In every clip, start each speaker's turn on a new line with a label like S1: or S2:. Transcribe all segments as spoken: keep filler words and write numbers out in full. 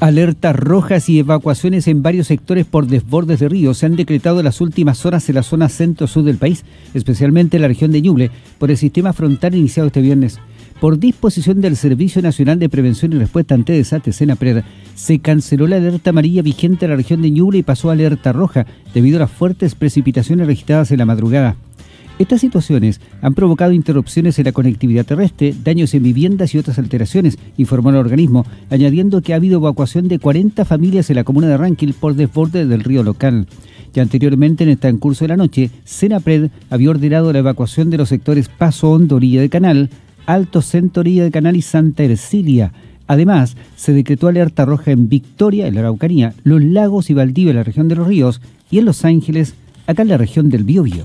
S1: Alertas rojas y evacuaciones en varios sectores por desbordes de ríos se han decretado en las últimas horas en la zona centro-sur del país, especialmente en la región de Ñuble, por el sistema frontal iniciado este viernes. Por disposición del Servicio Nacional de Prevención y Respuesta ante Desastres, SENAPRED, se canceló la alerta amarilla vigente en la región de Ñuble y pasó a alerta roja debido a las fuertes precipitaciones registradas en la madrugada. Estas situaciones han provocado interrupciones en la conectividad terrestre, daños en viviendas y otras alteraciones, informó el organismo, añadiendo que ha habido evacuación de cuarenta familias en la comuna de Ranquil por desborde del río local. Ya anteriormente, en el transcurso de la noche, SENAPRED había ordenado la evacuación de los sectores Paso Hondo, orilla de Canal, Alto Centro, orilla de Canal y Santa Ercilia. Además, se decretó alerta roja en Victoria, en la Araucanía, Los Lagos y Valdivia, en la región de Los Ríos, y en Los Ángeles, acá en la región del Biobío.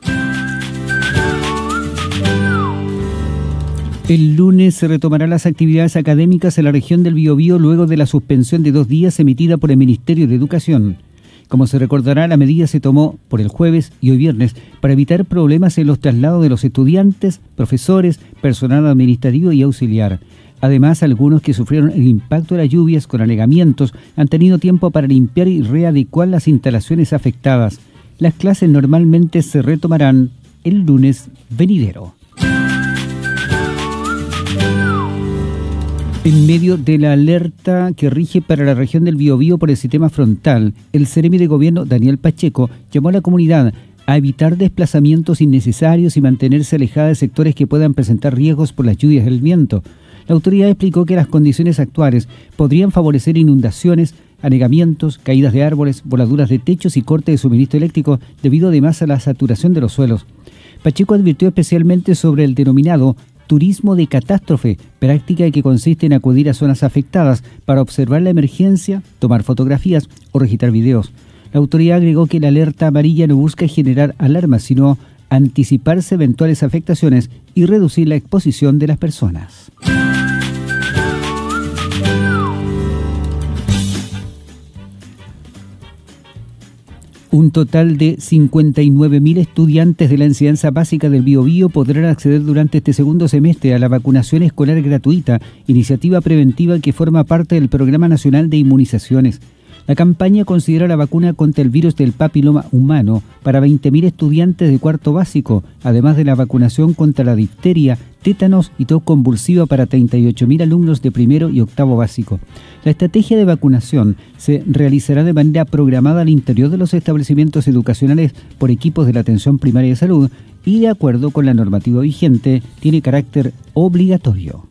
S1: El lunes se retomarán las actividades académicas en la región del Biobío luego de la suspensión de dos días emitida por el Ministerio de Educación. Como se recordará, la medida se tomó por el jueves y hoy viernes para evitar problemas en los traslados de los estudiantes, profesores, personal administrativo y auxiliar. Además, algunos que sufrieron el impacto de las lluvias con anegamientos han tenido tiempo para limpiar y readecuar las instalaciones afectadas. Las clases normalmente se retomarán el lunes venidero. En medio de la alerta que rige para la región del Biobío por el sistema frontal, el Seremi de Gobierno, Daniel Pacheco, llamó a la comunidad a evitar desplazamientos innecesarios y mantenerse alejada de sectores que puedan presentar riesgos por las lluvias y el viento. La autoridad explicó que las condiciones actuales podrían favorecer inundaciones, anegamientos, caídas de árboles, voladuras de techos y corte de suministro eléctrico debido además a la saturación de los suelos. Pacheco advirtió especialmente sobre el denominado turismo de catástrofe, práctica que consiste en acudir a zonas afectadas para observar la emergencia, tomar fotografías o registrar videos. La autoridad agregó que la alerta amarilla no busca generar alarma, sino anticiparse eventuales afectaciones y reducir la exposición de las personas. Un total de cincuenta y nueve mil estudiantes de la enseñanza básica del Biobío podrán acceder durante este segundo semestre a la vacunación escolar gratuita, iniciativa preventiva que forma parte del Programa Nacional de Inmunizaciones. La campaña considera la vacuna contra el virus del papiloma humano para veinte mil estudiantes de cuarto básico, además de la vacunación contra la difteria, tétanos y tos convulsiva para treinta y ocho mil alumnos de primero y octavo básico. La estrategia de vacunación se realizará de manera programada al interior de los establecimientos educacionales por equipos de la atención primaria de salud y, de acuerdo con la normativa vigente, tiene carácter obligatorio.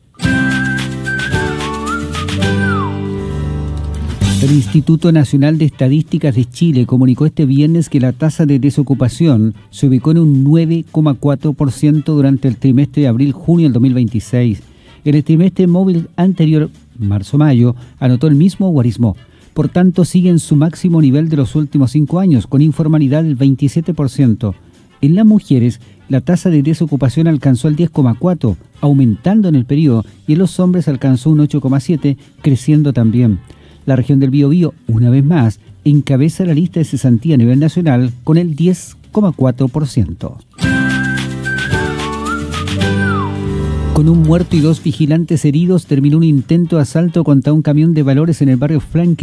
S1: El Instituto Nacional de Estadísticas de Chile comunicó este viernes que la tasa de desocupación se ubicó en un nueve coma cuatro por ciento durante el trimestre de abril-junio del dos mil veintiséis. En el trimestre móvil anterior, marzo-mayo, anotó el mismo guarismo. Por tanto, sigue en su máximo nivel de los últimos cinco años, con informalidad del veintisiete por ciento. En las mujeres, la tasa de desocupación alcanzó el diez coma cuatro por ciento, aumentando en el periodo, y en los hombres alcanzó un ocho coma siete por ciento, creciendo también. La región del Biobío, una vez más, encabeza la lista de cesantía a nivel nacional con el diez coma cuatro por ciento. Con un muerto y dos vigilantes heridos, terminó un intento de asalto contra un camión de valores en el barrio Franklin